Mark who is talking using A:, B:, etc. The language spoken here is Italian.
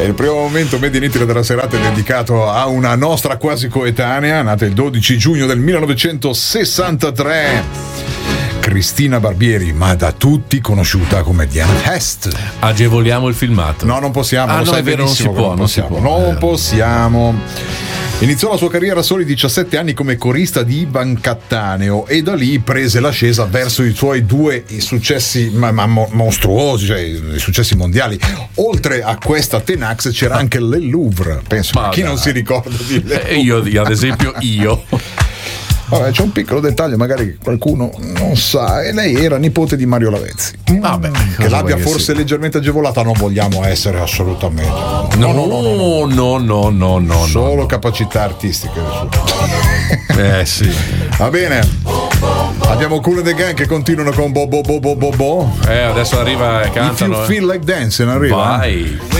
A: Il primo momento Made in Italy della serata è dedicato a una nostra quasi coetanea, nata il 12 giugno del 1963. Cristina Barbieri, ma da tutti conosciuta come Diana Test.
B: Agevoliamo il filmato.
A: No, non possiamo. Lo
B: no,
A: sai
B: è vero,
A: benissimo
B: non si può.
A: Non possiamo. Iniziò la sua carriera a soli 17 anni come corista di Ivan Cattaneo e da lì prese l'ascesa verso i suoi due successi mostruosi, cioè i successi mondiali. Oltre a questa Tenax c'era anche Le Louvre, penso. Chi non si ricorda di Le Louvre?
B: Io, ad esempio,
A: Vabbè, c'è un piccolo dettaglio, magari qualcuno non sa, e lei era nipote di Mario Lavezzi.
B: Vabbè,
A: che l'abbia forse leggermente agevolata, non vogliamo essere assolutamente.
B: No.
A: Solo capacità artistiche.
B: Sì.
A: Va bene. Abbiamo Kool and the Gang che continuano con bo.
B: Adesso arriva e cantano.
A: If you feel like dancing, arriva.
B: Vai.